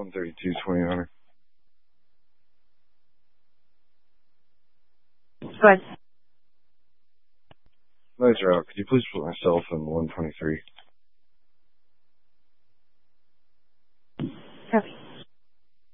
13220 on her. Go ahead. Nice route. Could you please put myself in 123?